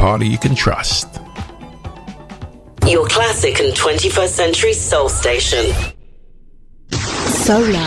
party you can trust. Your classic and 21st century soul station. Solar.